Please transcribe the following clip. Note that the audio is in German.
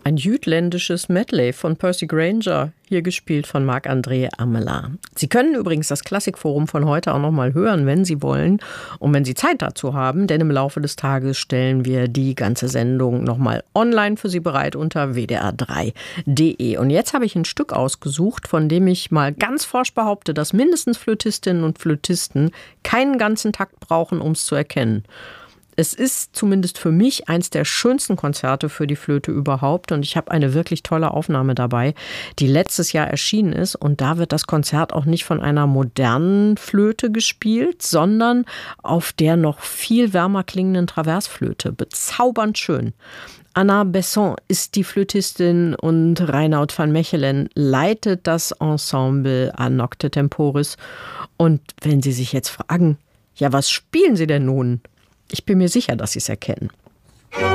Ein jütländisches Medley von Percy Grainger, hier gespielt von Marc-André Amelin. Sie können übrigens das Klassikforum von heute auch noch mal hören, wenn Sie wollen und wenn Sie Zeit dazu haben, denn im Laufe des Tages stellen wir die ganze Sendung noch mal online für Sie bereit unter wdr3.de. Und jetzt habe ich ein Stück ausgesucht, von dem ich mal ganz forsch behaupte, dass mindestens Flötistinnen und Flötisten keinen ganzen Takt brauchen, um es zu erkennen. Es ist zumindest für mich eins der schönsten Konzerte für die Flöte überhaupt und ich habe eine wirklich tolle Aufnahme dabei, die letztes Jahr erschienen ist und da wird das Konzert auch nicht von einer modernen Flöte gespielt, sondern auf der noch viel wärmer klingenden Traversflöte. Bezaubernd schön. Anna Besson ist die Flötistin und Reinoud van Mechelen leitet das Ensemble A Nocte Temporis. Und wenn Sie sich jetzt fragen, ja, was spielen Sie denn nun? Ich bin mir sicher, dass Sie es erkennen.